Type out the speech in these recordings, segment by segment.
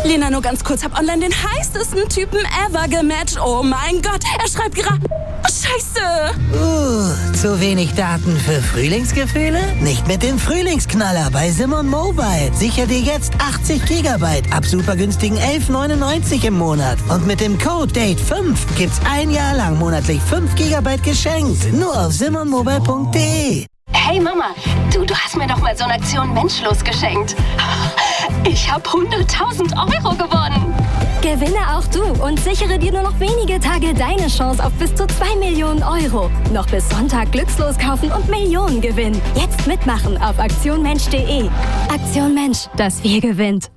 Lena, nur ganz kurz, hab online den heißesten Typen ever gematcht. Oh mein Gott, er schreibt gerade... Scheiße! Zu wenig Daten für Frühlingsgefühle? Nicht mit dem Frühlingsknaller bei Simon Mobile. Sicher dir jetzt 80 GB ab super günstigen 11,99 im Monat. Und mit dem Code DATE5 gibt's ein Jahr lang monatlich 5 GB geschenkt. Nur auf simonmobile.de. Hey Mama, du hast mir doch mal so eine Aktion Menschlos geschenkt. Ich habe 100.000 Euro gewonnen. Gewinne auch du und sichere dir nur noch wenige Tage deine Chance auf bis zu 2 Millionen Euro. Noch bis Sonntag glückslos kaufen und Millionen gewinnen. Jetzt mitmachen auf aktionmensch.de. Aktion Mensch, das Wir gewinnt.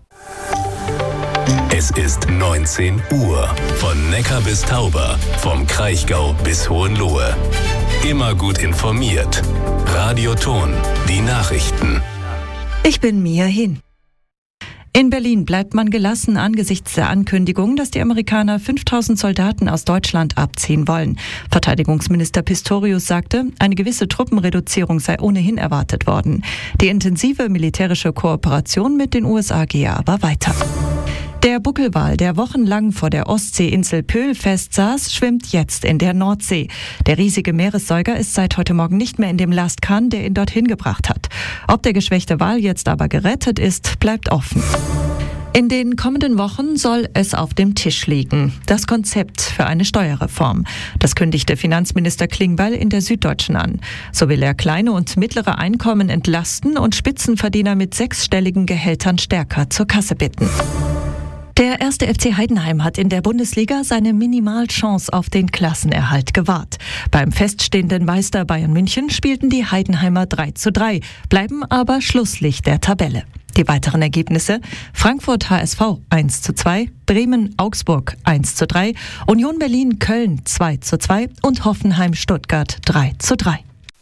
Es ist 19 Uhr. Von Neckar bis Tauber, vom Kraichgau bis Hohenlohe. Immer gut informiert. Radio Ton, die Nachrichten. Ich bin Mia Hin. In Berlin bleibt man gelassen angesichts der Ankündigung, dass die Amerikaner 5.000 Soldaten aus Deutschland abziehen wollen. Verteidigungsminister Pistorius sagte, eine gewisse Truppenreduzierung sei ohnehin erwartet worden. Die intensive militärische Kooperation mit den USA gehe aber weiter. Der Buckelwal, der wochenlang vor der Ostseeinsel Pöhl festsaß, schwimmt jetzt in der Nordsee. Der riesige Meeressäuger ist seit heute Morgen nicht mehr in dem Lastkahn, der ihn dorthin gebracht hat. Ob der geschwächte Wal jetzt aber gerettet ist, bleibt offen. In den kommenden Wochen soll es auf dem Tisch liegen. Das Konzept für eine Steuerreform. Das kündigte Finanzminister Klingbeil in der Süddeutschen an. So will er kleine und mittlere Einkommen entlasten und Spitzenverdiener mit 6-stelligen Gehältern stärker zur Kasse bitten. Der 1. FC Heidenheim hat in der Bundesliga seine Minimalchance auf den Klassenerhalt gewahrt. Beim feststehenden Meister Bayern München spielten die Heidenheimer 3:3, bleiben aber Schlusslicht der Tabelle. Die weiteren Ergebnisse: Frankfurt HSV 1:2, Bremen Augsburg 1:3, Union Berlin Köln 2:2 und Hoffenheim Stuttgart 3:3.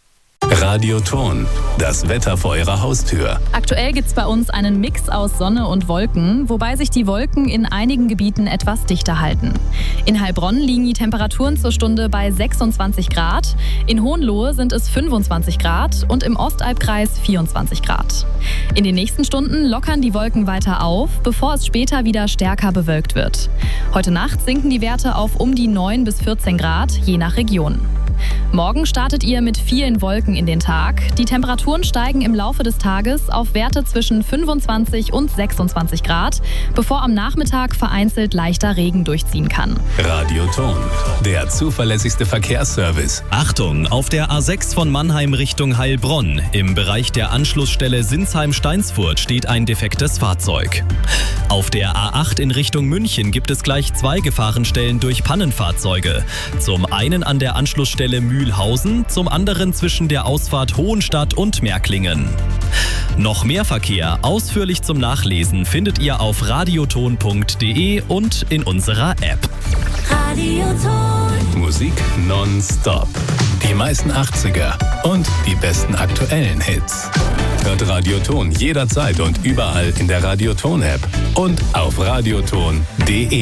Radio Ton, das Wetter vor Ihrer Haustür. Aktuell gibt's bei uns einen Mix aus Sonne und Wolken, wobei sich die Wolken in einigen Gebieten etwas dichter halten. In Heilbronn liegen die Temperaturen zur Stunde bei 26 Grad, in Hohenlohe sind es 25 Grad und im Ostalbkreis 24 Grad. In den nächsten Stunden lockern die Wolken weiter auf, bevor es später wieder stärker bewölkt wird. Heute Nacht sinken die Werte auf um die 9 bis 14 Grad, je nach Region. Morgen startet ihr mit vielen Wolken in den Tag. Die Temperaturen steigen im Laufe des Tages auf Werte zwischen 25 und 26 Grad, bevor am Nachmittag vereinzelt leichter Regen durchziehen kann. Radio Ton, der zuverlässigste Verkehrsservice. Achtung, auf der A6 von Mannheim Richtung Heilbronn. Im Bereich der Anschlussstelle Sinsheim-Steinsfurt steht ein defektes Fahrzeug. Auf der A8 in Richtung München gibt es gleich 2 Gefahrenstellen durch Pannenfahrzeuge. Zum einen an der Anschlussstelle Mühlhausen, zum anderen zwischen der Ausfahrt Hohenstadt und Märklingen. Noch mehr Verkehr ausführlich zum Nachlesen findet ihr auf radioton.de und in unserer App. Radioton. Musik nonstop. Die meisten 80er und die besten aktuellen Hits. Hört Radio Ton jederzeit und überall in der Radio Ton App und auf radioton.de.